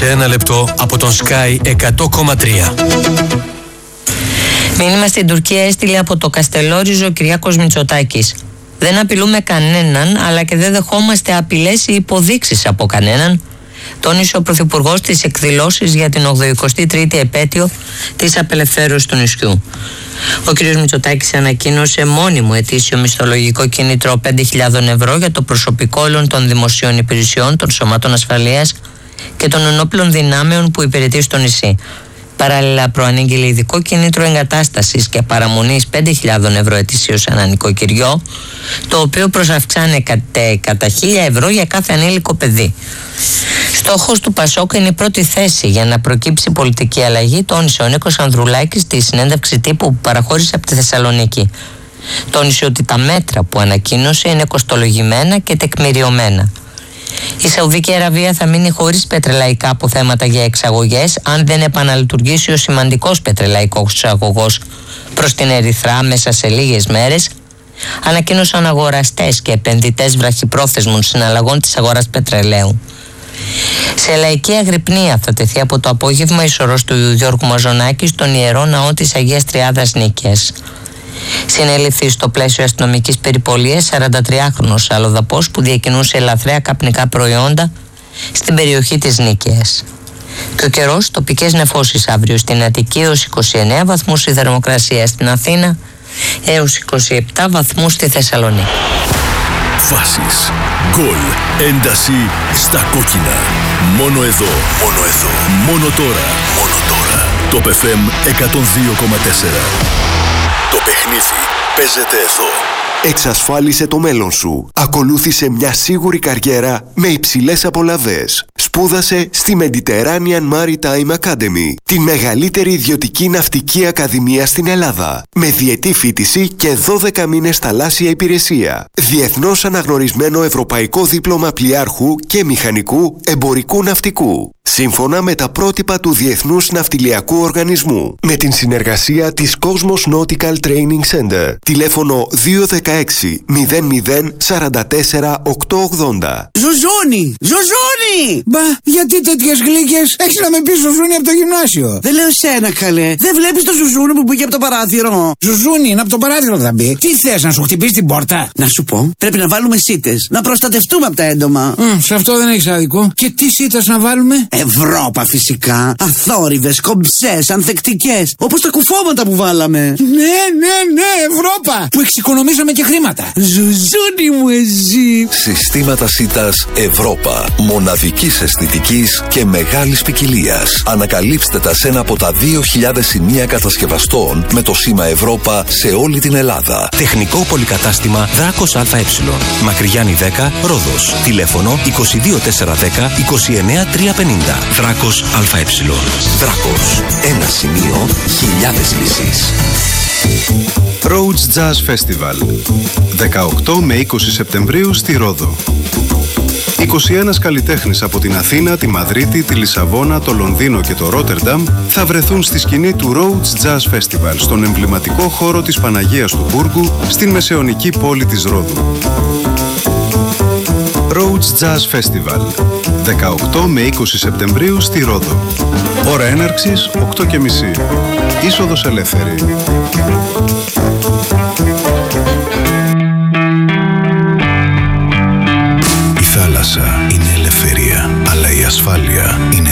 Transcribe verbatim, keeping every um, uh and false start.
σε ένα λεπτό από τον Sky εκατό κόμμα τρία. Μήνυμα στην Τουρκία έστειλε από το Καστελόριζο ο Κυριάκος Μητσοτάκης. Δεν απειλούμε κανέναν, αλλά και δεν δεχόμαστε απειλές ή υποδείξεις από κανέναν, τόνισε ο Πρωθυπουργός στις εκδηλώσεις για την ογδοηκοστή τρίτη επέτειο της απελευθέρωσης του νησιού. Ο κ. Μητσοτάκης ανακοίνωσε μόνιμο ετήσιο μισθολογικό κίνητρο πέντε χιλιάδες ευρώ για το προσωπικό όλων των δημοσίων υπηρεσιών, των σωμάτων ασφαλείας και των ενόπλων δυνάμεων που υπηρετεί στο νησί. Παράλληλα, προανήγγειλε ειδικό κίνητρο εγκατάστασης και παραμονής πέντε χιλιάδες ευρώ ετησίως σε ένα νοικοκυριό, το οποίο προσαυξάνε κατά χίλια ευρώ για κάθε ανήλικο παιδί. Στόχος του Πασόκ είναι η πρώτη θέση για να προκύψει πολιτική αλλαγή, τόνισε ο Νίκος Ανδρουλάκης στη συνέντευξη τύπου που παραχώρησε από τη Θεσσαλονίκη. Τόνισε ότι τα μέτρα που ανακοίνωσε είναι κοστολογημένα και τεκμηριωμένα. Η Σαουδική Αραβία θα μείνει χωρίς πετρελαϊκά αποθέματα για εξαγωγές αν δεν επαναλειτουργήσει ο σημαντικός πετρελαϊκός εξαγωγός προς την Ερυθρά μέσα σε λίγες μέρες, ανακοίνωσαν αγοραστές και επενδυτές βραχυπρόθεσμων συναλλαγών της αγοράς πετρελαίου. Σε λαϊκή αγρυπνία θα τεθεί από το απόγευμα η σωρός του Γιώργου Μαζονάκη στον Ιερό Ναό της Αγίας Τριάδας Νίκαιας. Συνέληφθη στο πλαίσιο αστυνομικής περιπολίας σαραντατριάχρονος αλλοδαπός που διακινούσε ελαφραία καπνικά προϊόντα στην περιοχή της Νίκαιας. Και ο καιρός, τοπικές νεφώσεις αύριο στην Αττική έως είκοσι εννέα βαθμούς, η θερμοκρασία στην Αθήνα έως είκοσι επτά βαθμούς στη Θεσσαλονίκη. Φάσεις, γκολ, ένταση στα κόκκινα. Μόνο εδώ, μόνο εδώ, μόνο τώρα, μόνο τώρα. Το εφ εμ εκατόν δύο κόμμα τέσσερα. Το παιχνίδι παίζεται εδώ. Εξασφάλισε το μέλλον σου. Ακολούθησε μια σίγουρη καριέρα με υψηλές απολαβές. Σπούδασε στη Mediterranean Maritime Academy, τη μεγαλύτερη ιδιωτική ναυτική ακαδημία στην Ελλάδα, με διετή φοιτηση και δώδεκα μήνες θαλάσσια υπηρεσία. Διεθνώς αναγνωρισμένο ευρωπαϊκό δίπλωμα πλοιάρχου και μηχανικού εμπορικού ναυτικού. Σύμφωνα με τα πρότυπα του Διεθνούς Ναυτιλιακού Οργανισμού. Με την συνεργασία της Cosmos Nautical Training Center. Τηλέφωνο δύο ένα έξι μηδέν μηδέν τέσσερα τέσσερα οκτώ ογδόντα. Ζουζούνι! Ζουζούνι! Μπα, γιατί τέτοιες γλύκες? Έχεις να με πεις Ζουζούνι από το γυμνάσιο. Δεν λέω σένα, καλέ. Δεν βλέπεις το Ζουζούνι που πήγε από το παράθυρο? Ζουζούνι, είναι από το παράθυρο θα μπει. Τι θες, να σου χτυπήσει την πόρτα? Να σου πω, πρέπει να βάλουμε σίτες. Να προστατευτούμε από τα έντομα. Mm, σε αυτό δεν έχεις άδικο. Και τι σίτες να βάλουμε? Ευρώπα φυσικά. Αθόρυβες, κομψές, ανθεκτικές. Όπως τα κουφώματα που βάλαμε. Ναι, ναι, ναι, Ευρώπα. Που εξοικονομήσαμε και χρήματα. Ζουζούνι μου εσύ. Συστήματα σίτας Ευρώπα. Μοναδικής αισθητικής και μεγάλης ποικιλίας. Ανακαλύψτε τα σε ένα από τα δύο χιλιάδες σημεία κατασκευαστών με το σήμα Ευρώπα σε όλη την Ελλάδα. Τεχνικό πολυκατάστημα Δράκος ΑΕ. Μακριγιάννη δέκα, Ρόδος. Τηλέφωνο είκοσι δύο τετρακόσια δέκα είκοσι εννέα τριακόσια πενήντα. Δράκος ΑΕ. Δράκος. Ένα σημείο, χιλιάδες λύσεις. Rhodes Jazz Festival δεκαοκτώ με είκοσι Σεπτεμβρίου στη Ρόδο. είκοσι ένας καλλιτέχνες από την Αθήνα, τη Μαδρίτη, τη Λισαβόνα, το Λονδίνο και το Ρότερνταμ θα βρεθούν στη σκηνή του Rhodes Jazz Festival στον εμβληματικό χώρο της Παναγίας του Μπούργου στην μεσαιωνική πόλη της Ρόδου. Rhodes Jazz Festival δεκαοκτώ με είκοσι Σεπτεμβρίου στη Ρόδο. Ώρα έναρξης οκτώ και μισή. Είσοδος ελεύθερη. Η θάλασσα είναι ελευθερία, αλλά η ασφάλεια είναι